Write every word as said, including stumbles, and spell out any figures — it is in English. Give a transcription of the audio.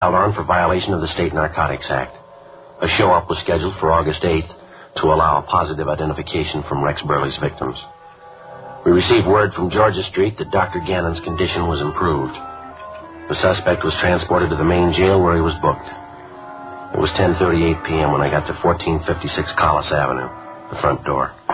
Out on for violation of the State Narcotics Act. A show-up was scheduled for August eighth to allow positive identification from Rex Burley's victims. We received word from Georgia Street that Doctor Gannon's condition was improved. The suspect was transported to the main jail where he was booked. It was ten thirty-eight p.m. when I got to fourteen fifty-six Collis Avenue, the front door.